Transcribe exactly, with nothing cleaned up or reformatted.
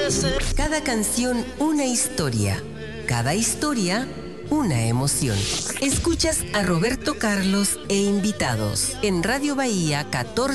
Cada canción una historia, cada historia una emoción. Escuchas a Roberto Carlos e invitados en Radio Bahía catorce.